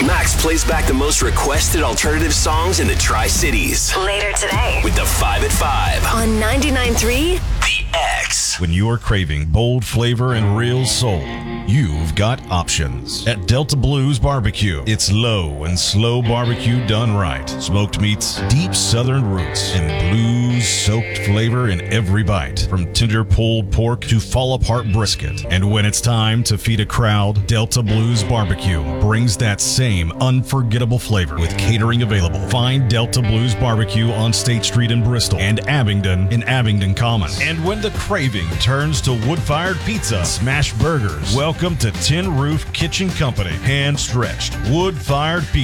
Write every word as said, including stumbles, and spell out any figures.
Max plays back the most requested alternative songs in the Tri-Cities. Later today. With the five at five. On ninety-nine point three. The X. When you're craving bold flavor and real soul, you've got options. At Delta Blues Barbecue, it's low and slow barbecue done right. Smoked meats, deep southern roots, and blues-soaked flavor in every bite. From tender pulled pork to fall-apart brisket. And when it's time to feed a crowd, Delta Blues Barbecue brings that same unforgettable flavor with catering available. Find Delta Blues Barbecue on State Street in Bristol and Abingdon in Abingdon Commons. And when the craving turns to wood-fired pizza, smash burgers, welcome to Tin Roof Kitchen Company. Hand-stretched, wood-fired pizza.